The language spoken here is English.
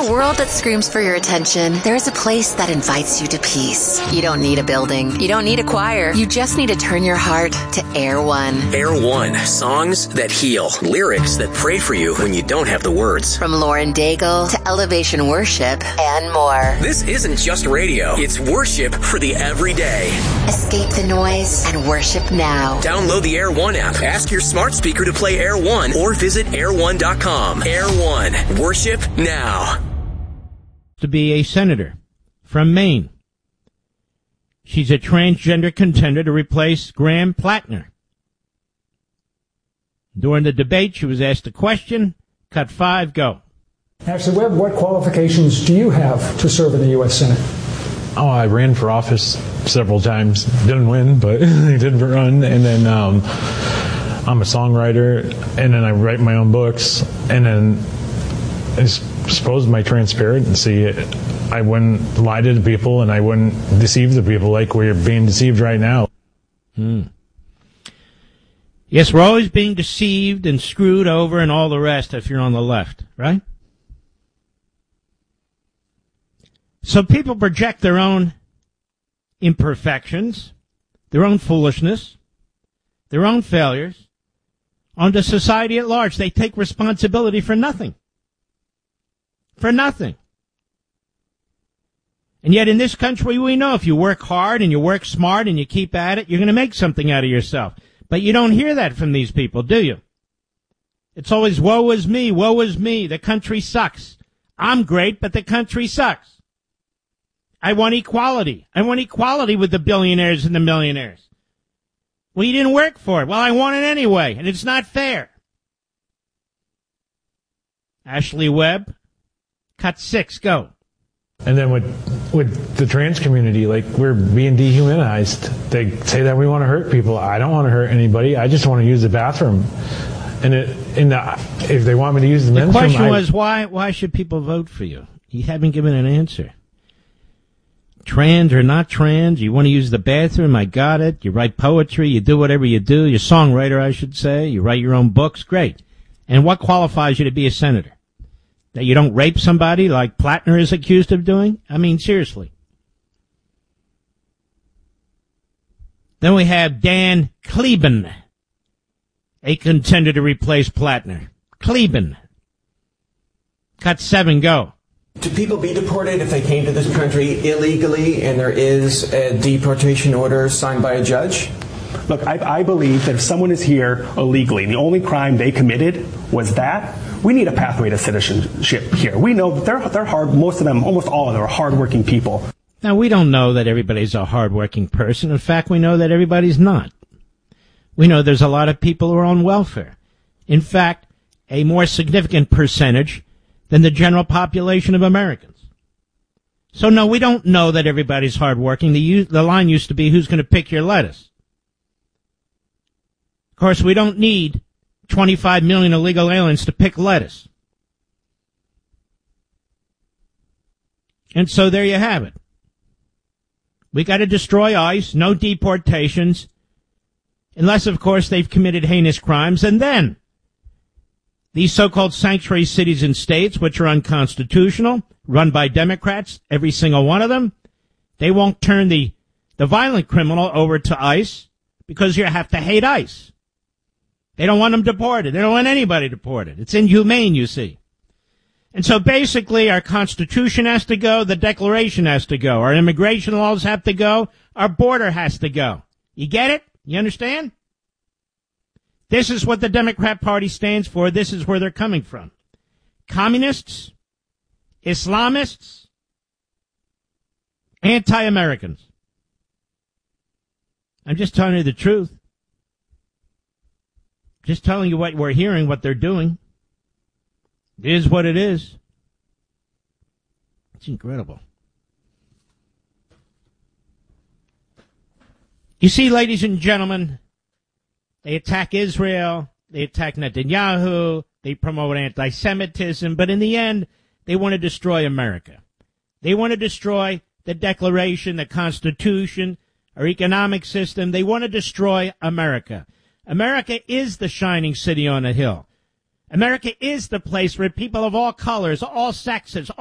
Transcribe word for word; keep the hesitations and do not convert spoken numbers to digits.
a world that screams for your attention, there is a place that invites you to peace. You don't need a building. You don't need a choir. You just need to turn your heart to Air One. Air One. Songs that heal. Lyrics that pray for you when you don't have the words. From Lauren Daigle to Elevation Worship and more. This isn't just radio. It's worship for the everyday. Escape the noise and worship now. Download the Air One app. Ask your smart speaker to play Air One or visit air one dot com. Air One. Worship now. To be a senator from Maine. She's a transgender contender to replace Graham Plattner. During the debate, she was asked a question. Cut five, go. Ashley Webb, what qualifications do you have to serve in the U S Senate? Oh, I ran for office several times. Didn't win, but I did run. And then um, I'm a songwriter, and then I write my own books. And then I suppose my transparency, I wouldn't lie to the people, and I wouldn't deceive the people like we're being deceived right now. Hmm. Yes, we're always being deceived and screwed over and all the rest if you're on the left, right? So people project their own imperfections, their own foolishness, their own failures onto society at large. They take responsibility for nothing. For nothing. And yet in this country, we know if you work hard and you work smart and you keep at it, you're going to make something out of yourself. But you don't hear that from these people, do you? It's always, woe is me, woe is me, the country sucks. I'm great, but the country sucks. I want equality. I want equality with the billionaires and the millionaires. Well, you didn't work for it. Well, I want it anyway, and it's not fair. Ashley Webb, cut six, go. And then with with the trans community, like, we're being dehumanized. They say that we want to hurt people. I don't want to hurt anybody. I just want to use the bathroom. And it, in the, if they want me to use the, the men's room, the question I, was, why why should people vote for you? You haven't given an answer. Trans or not trans, you want to use the bathroom, I got it. You write poetry, you do whatever you do. You're a songwriter, I should say. You write your own books, great. And what qualifies you to be a senator? That you don't rape somebody like Plattner is accused of doing? I mean, seriously. Then we have Dan Kleben, a contender to replace Plattner. Kleben. Cut seven, go. Do people be deported if they came to this country illegally and there is a deportation order signed by a judge? Look, I, I believe that if someone is here illegally, the only crime they committed was that, we need a pathway to citizenship here. We know that they're, they're hard, most of them, almost all of them are hardworking people. Now, we don't know that everybody's a hardworking person. In fact, we know that everybody's not. We know there's a lot of people who are on welfare. In fact, a more significant percentage than the general population of Americans. So, no, we don't know that everybody's hardworking. The, the line used to be, who's going to pick your lettuce? Of course, we don't need twenty-five million illegal aliens to pick lettuce. And so there you have it. We got to destroy ICE, no deportations, unless, of course, they've committed heinous crimes. And then these so-called sanctuary cities and states, which are unconstitutional, run by Democrats, every single one of them, they won't turn the, the violent criminal over to ICE because you have to hate ICE. They don't want them deported. They don't want anybody deported. It's inhumane, you see. And so basically our Constitution has to go, the Declaration has to go, our immigration laws have to go, our border has to go. You get it? You understand? This is what the Democrat Party stands for. This is where they're coming from. Communists, Islamists, anti-Americans. I'm just telling you the truth. Just telling you what we're hearing, what they're doing. It is what it is. It's incredible. You see, ladies and gentlemen, they attack Israel, they attack Netanyahu, they promote anti-Semitism, but in the end, they want to destroy America. They want to destroy the Declaration, the Constitution, our economic system. They want to destroy America. America is the shining city on a hill. America is the place where people of all colors, all sexes,